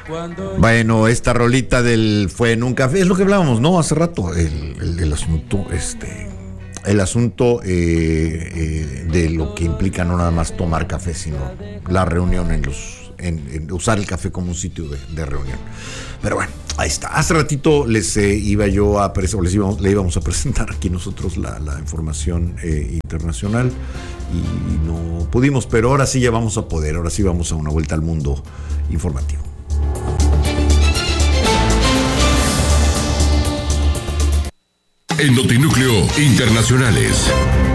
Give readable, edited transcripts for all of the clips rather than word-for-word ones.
Bueno, esta rolita del Fue en un café, es lo que hablábamos, ¿no? Hace rato, el asunto, el asunto de lo que implica no nada más tomar café, sino la reunión en usar el café como un sitio de reunión. Pero bueno, ahí está. Hace ratito le íbamos a presentar aquí nosotros la información internacional y no pudimos, pero ahora sí ya vamos a poder, ahora sí vamos a una vuelta al mundo informativo. En Notinúcleo Internacionales.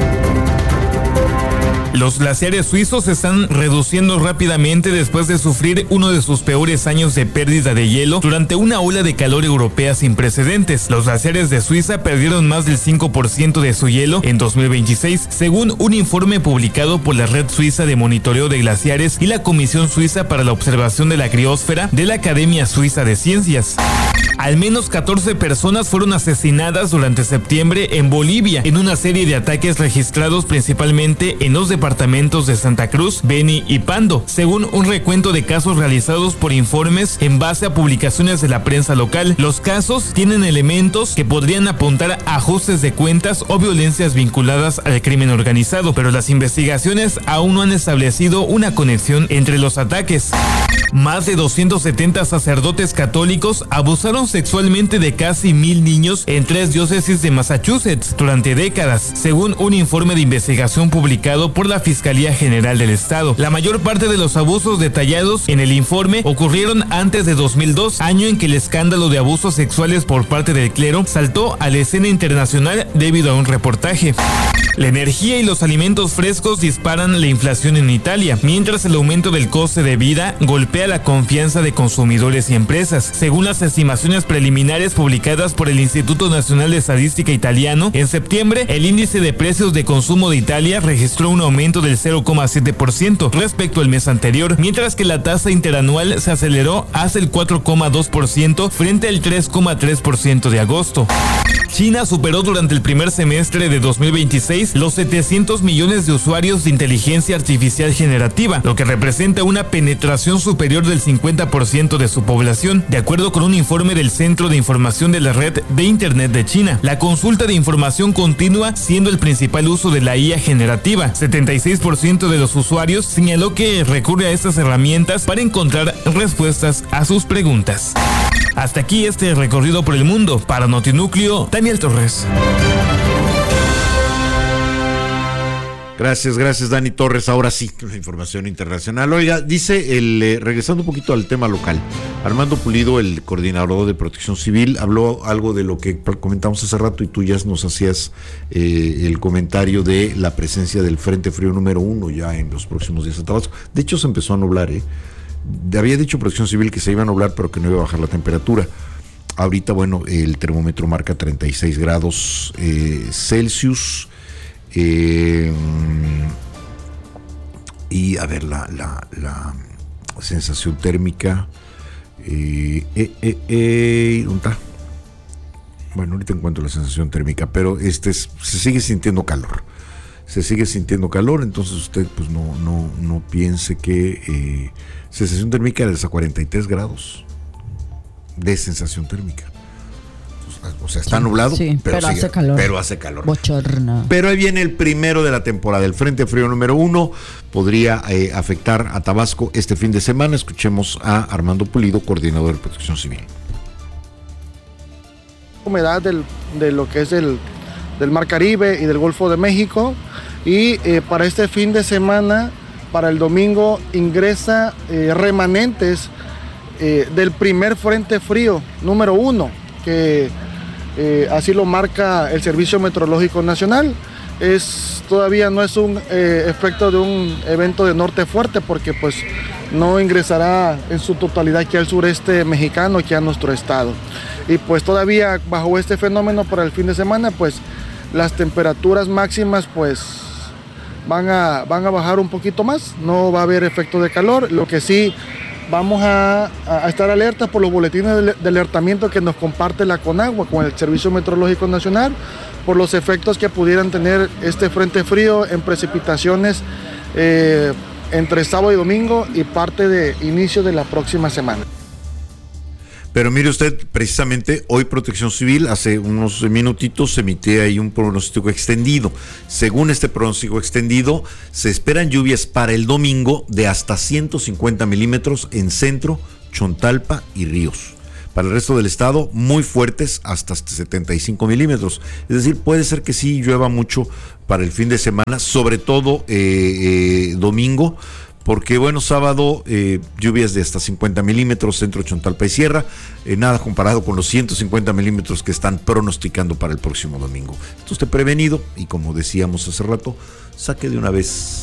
Los glaciares suizos se están reduciendo rápidamente después de sufrir uno de sus peores años de pérdida de hielo durante una ola de calor europea sin precedentes. Los glaciares de Suiza perdieron más del 5% de su hielo en 2026, según un informe publicado por la Red Suiza de Monitoreo de Glaciares y la Comisión Suiza para la Observación de la Criosfera de la Academia Suiza de Ciencias. Al menos 14 personas fueron asesinadas durante septiembre en Bolivia en una serie de ataques registrados principalmente en los departamentos de Santa Cruz, Beni y Pando, según un recuento de casos realizados por informes en base a publicaciones de la prensa local. Los casos tienen elementos que podrían apuntar a ajustes de cuentas o violencias vinculadas al crimen organizado, pero las investigaciones aún no han establecido una conexión entre los ataques. Más de 270 sacerdotes católicos abusaron sexualmente de casi 1,000 niños en 3 diócesis de Massachusetts durante décadas, según un informe de investigación publicado por la Fiscalía General del Estado. La mayor parte de los abusos detallados en el informe ocurrieron antes de 2002, año en que el escándalo de abusos sexuales por parte del clero saltó a la escena internacional debido a un reportaje. La energía y los alimentos frescos disparan la inflación en Italia, mientras el aumento del coste de vida golpea la confianza de consumidores y empresas. Según las estimaciones preliminares publicadas por el Instituto Nacional de Estadística Italiano, en septiembre el índice de precios de consumo de Italia registró un aumento del 0,7% respecto al mes anterior, mientras que la tasa interanual se aceleró hacia el 4,2% frente al 3,3% de agosto. China superó durante el primer semestre de 2026 los 700 millones de usuarios de inteligencia artificial generativa, lo que representa una penetración superior del 50% de su población, de acuerdo con un informe del Centro de Información de la Red de Internet de China. La consulta de información continua siendo el principal uso de la IA generativa. 76% de los usuarios señaló que recurre a estas herramientas para encontrar respuestas a sus preguntas. Hasta aquí este recorrido por el mundo. Para Notinúcleo, Daniel Torres. Gracias Dani Torres. Ahora sí, la información internacional. Oiga, dice regresando un poquito al tema local, Armando Pulido, el coordinador de Protección Civil, habló algo de lo que comentamos hace rato y tú ya nos hacías el comentario de la presencia del Frente Frío número 1 ya en los próximos días en Tabasco. De hecho, se empezó a nublar, Había dicho Protección Civil que se iba a nublar, pero que no iba a bajar la temperatura. Ahorita, bueno, el termómetro marca 36 grados Celsius. Y a ver, la sensación térmica. ¿Dónde está? Bueno, ahorita encuentro la sensación térmica, pero se sigue sintiendo calor. Se sigue sintiendo calor, entonces usted pues no piense que sensación térmica es a 43 grados de sensación térmica. O sea, está nublado, sí, pero hace calor. Pero hace calor. Bochorno. Pero ahí viene el primero de la temporada. El Frente Frío número 1 podría afectar a Tabasco este fin de semana. Escuchemos a Armando Pulido, coordinador de Protección Civil. Humedad de lo que es del Mar Caribe y del Golfo de México. Y para este fin de semana, para el domingo, ingresa remanentes del primer Frente Frío número 1, que así lo marca el Servicio Meteorológico Nacional. Todavía no es un efecto de un evento de norte fuerte, porque pues no ingresará en su totalidad aquí al sureste mexicano, aquí a nuestro estado. Y pues todavía bajo este fenómeno para el fin de semana, pues las temperaturas máximas pues van a bajar un poquito más, no va a haber efecto de calor. Lo que sí, vamos a estar alertas por los boletines de alertamiento que nos comparte la CONAGUA con el Servicio Meteorológico Nacional por los efectos que pudieran tener este frente frío en precipitaciones entre sábado y domingo y parte de inicio de la próxima semana. Pero mire usted, precisamente hoy Protección Civil, hace unos minutitos, emitía ahí un pronóstico extendido. Según este pronóstico extendido, se esperan lluvias para el domingo de hasta 150 milímetros en Centro, Chontalpa y Ríos. Para el resto del estado, muy fuertes, hasta 75 milímetros. Es decir, puede ser que sí llueva mucho para el fin de semana, sobre todo domingo, porque bueno, sábado lluvias de hasta 50 milímetros, Centro, Chontalpa y Sierra, nada comparado con los 150 milímetros que están pronosticando para el próximo domingo. Entonces, esté prevenido y como decíamos hace rato, saque de una vez